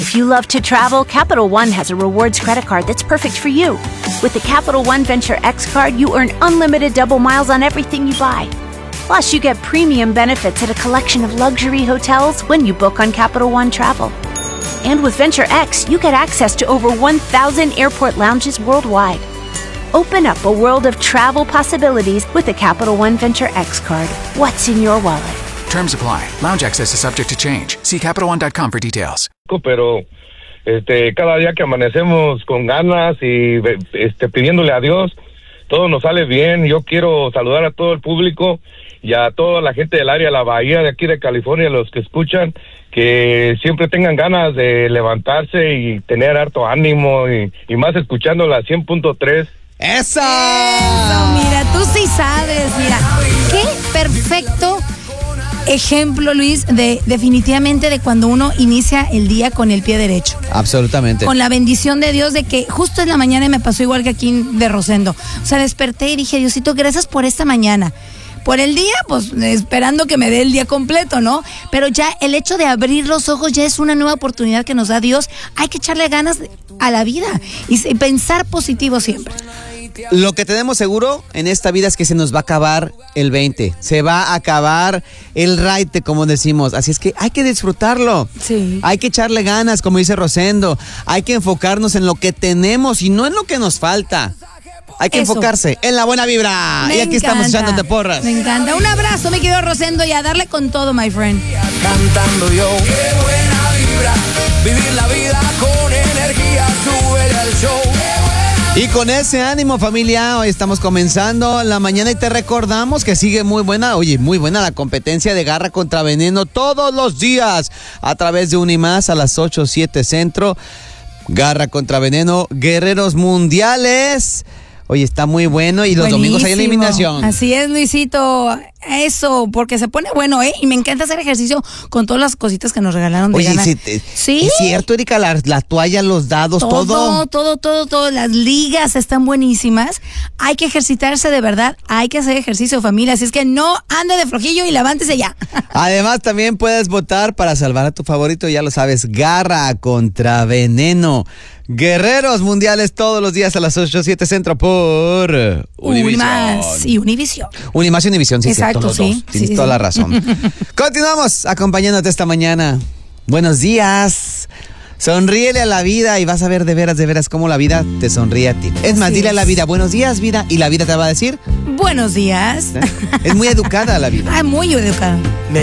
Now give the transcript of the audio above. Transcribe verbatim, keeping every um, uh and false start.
If you love to travel, Capital One has a rewards credit card that's perfect for you. With the Capital One Venture X card, you earn unlimited double miles on everything you buy. Plus, you get premium benefits at a collection of luxury hotels when you book on Capital One Travel. And with Venture X, you get access to over one thousand airport lounges worldwide. Open up a world of travel possibilities with the Capital One Venture X card. What's in your wallet? Terms apply. Lounge access is subject to change. See Capital One dot com for details. Pero este, cada día que amanecemos con ganas y este, pidiéndole a Dios, todo nos sale bien. Yo quiero saludar a todo el público y a toda la gente del área de la Bahía, de aquí de California, los que escuchan, que siempre tengan ganas de levantarse y tener harto ánimo y, y más escuchando la cien punto tres. ¡Eso! Eso, mira, tú sí sabes, mira, qué perfecto ejemplo, Luis, de definitivamente de cuando uno inicia el día con el pie derecho. Absolutamente. Con la bendición de Dios de que justo en la mañana me pasó igual que aquí de Rosendo. O sea, desperté y dije, Diosito, gracias por esta mañana. Por el día, pues esperando que me dé el día completo, ¿no? Pero ya el hecho de abrir los ojos ya es una nueva oportunidad que nos da Dios. Hay que echarle ganas a la vida y pensar positivo siempre. Lo que tenemos seguro en esta vida es que se nos va a acabar el veinte. Se va a acabar el raite, como decimos. Así es que hay que disfrutarlo. Sí. Hay que echarle ganas, como dice Rosendo. Hay que enfocarnos en lo que tenemos y no en lo que nos falta. Hay que Eso. enfocarse en la buena vibra. Me y aquí encanta. estamos echándote porras. Me encanta. Un abrazo, mi querido Rosendo, y a darle con todo, my friend. Cantando yo, qué buena vibra. Vivir la vida con energía, sube al show. Y con ese ánimo, familia, hoy estamos comenzando la mañana y te recordamos que sigue muy buena, oye, muy buena la competencia de Garra contra Veneno todos los días a través de Unimás a las ocho, siete Centro. Garra contra Veneno, Guerreros Mundiales. Oye, está muy bueno y los Buenísimo. domingos hay eliminación. Así es, Luisito. Eso, porque se pone bueno, ¿eh? Y me encanta hacer ejercicio con todas las cositas que nos regalaron de Oye, ganar. sí, te- ¿Sí? es cierto, Erika, la, la toalla, los dados, todo. Todo, todo, todo, todo. Las ligas están buenísimas. Hay que ejercitarse de verdad. Hay que hacer ejercicio, familia. Así es que no ande de flojillo y levántese ya. Además, también puedes votar para salvar a tu favorito, ya lo sabes, Garra contra Veneno. Guerreros Mundiales todos los días a las ocho, siete Centro por Univision. Unimás y Univision. Unimás y Univision, sí, Exacto, cierto, los sí, dos. Tienes sí, toda sí. la razón. Continuamos acompañándote esta mañana. Buenos días. Sonríele a la vida y vas a ver de veras, de veras cómo la vida te sonríe a ti. Es más, Así dile a la es. vida, buenos días, vida, y la vida te va a decir, Buenos días. es muy educada la vida. Ay, muy educada.